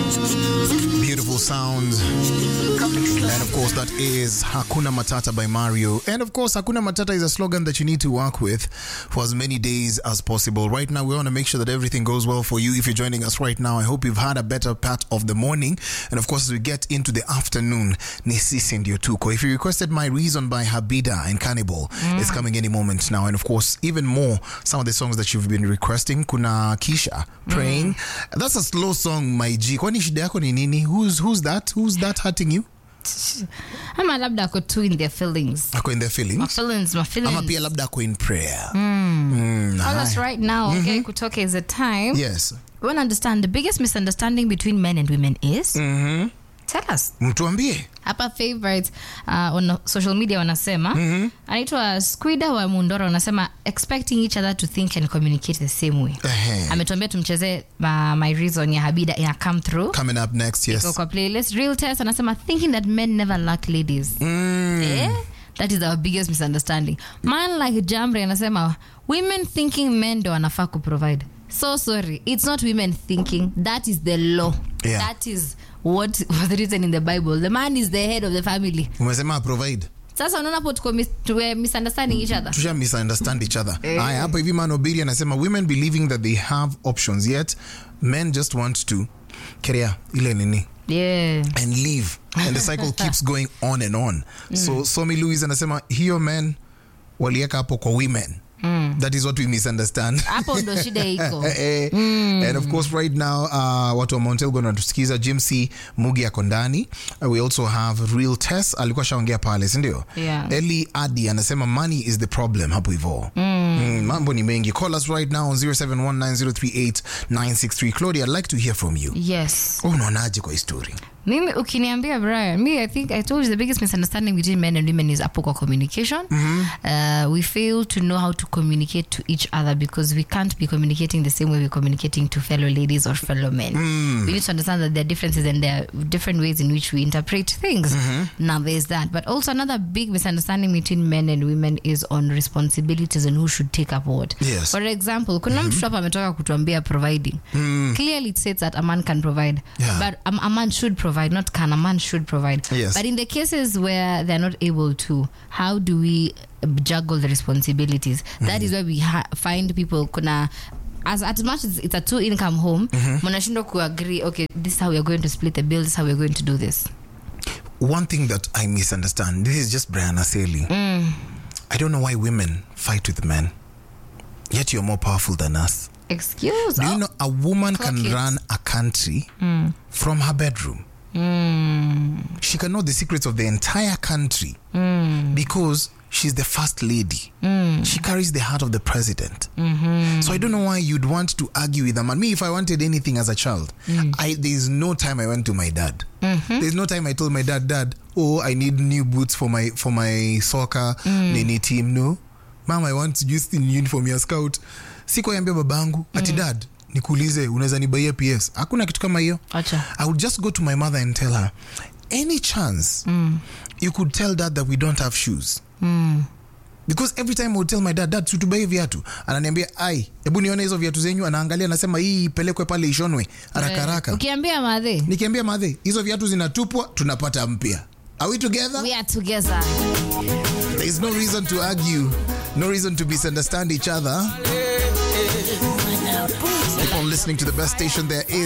Beautiful sounds. And of course, that is Hakuna Matata by Mario. And of course, Hakuna Matata is a slogan that you need to work with for as many days as possible. Right now, we want to make sure that everything goes well for you. If you're joining us right now, I hope you've had a better part of the morning. And of course, as we get into the afternoon, Nisisi Ndio Tuko. If you requested My Reason by Habida and Cannibal, it's coming any moment now. And of course, even more, some of the songs that you've been requesting. Kuna Kisha, Praying. That's a slow song, my G. Kwani shida yako ni nini? Who's that? Who's that hurting you? Ama labda ako too in their feelings. Ako in their feelings? My feelings. Ama pia labda ako in prayer. Call us right now, okay? Kutoka is the time. Yes. We want to understand the biggest misunderstanding between men and women is? Tell us. Mtuambie. Hapa favorites on social media wanasema anaitwa Squida wa Mundoro wanasema expecting each other to think and communicate the same way. Ametuambia tumcheze My Reason ya Habida ina come through. Coming up next, yes. Iko kwa playlist. Real Test anasema thinking that men never lack ladies. That is our biggest misunderstanding. Man like Jambre anasema women thinking men do wanafaa ku provide. So sorry, it's not women thinking. That is the law. Yeah. That is what was written in the Bible. The man is the head of the family. Umesema provide. Sasa unaona hapo tuko misunderstanding each other. Tusha misunderstand each other. Haya, hapa hivi man Obiri anasema women believing that they have options yet men just want to career ile nini. Yeah. And leave. And the cycle keeps going on and on. So Somi Louise anasema hiyo men walieka hapo kwa women. That is what we misunderstand. Hapo ndo shida iko. And of course right now watu wa Mount Elgon wanatusikiza. Jim C Mugi yako ndani. We also have Real Test alikuwa shaongea pale, si ndio? Yeah. Eli Adi anasema money is the problem hapo hivyo. Mambo ni mengi. Call us right now on 0719038963. Claudia, I'd like to hear from you. Yes. Unaonaje kwa story? Mimi ukiniambia Brian, I think I told you the biggest misunderstanding between men and women is hapo kwa communication. We fail to know how to communicate to each other because we can't be communicating the same way we're communicating to fellow ladies or fellow men. We need to understand that there are differences and there are different ways in which we interpret things. Now there's that. But also another big misunderstanding between men and women is on responsibilities and who should take up what. Yes. For example, kuna mtu hapa ametoka kutuambia providing. Clearly it says that a man can provide. Yeah. But a man should provide, not can. A man should provide. Yes. But in the cases where they're not able to, how do we juggle the responsibilities? That is where we find people kuna as much as it's a two-income home, mnashindwa kuagree, okay, this is how we're going to split the bill, this is how we're going to do this. One thing that I misunderstand, this is just Brian Aseli. I don't know why women fight with men, yet you're more powerful than us. Excuse Do you know a woman can run a country from her bedroom? She can know the secrets of the entire country because she's the first lady. She carries the heart of the president. So I don't know why you'd want to argue with a man. Me, if I wanted anything as a child, there's no time I went to my dad. There's no time I told my dad, oh, I need new boots for my soccer nini team. No, mom, I want just in uniform ya scout. Siko yambia babangu ati dad nikuulize unaweza nibaia PS. Hakuna kitu kama hiyo. Acha. I would just go to my mother and tell her, any chance you could tell dad that we don't have shoes. Because every time I would tell my dad tutubaie viatu, ananiambia ai hebu nione hizo viatu zenyu, anaangalia anasema hii ipelekwe pale ishonwe haraka haraka. Ukiambia madhe, nikiambia madhe hizo viatu zinatupwa tunapata mpya. Are we together? We are together. There is no reason to argue, no reason to misunderstand each other. Keep on listening to the best station there is.